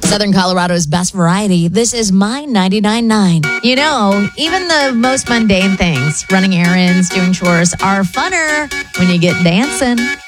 Southern Colorado's best variety. This is My 99.9. You know, even the most mundane things, running errands, doing chores, are funner when you get dancing.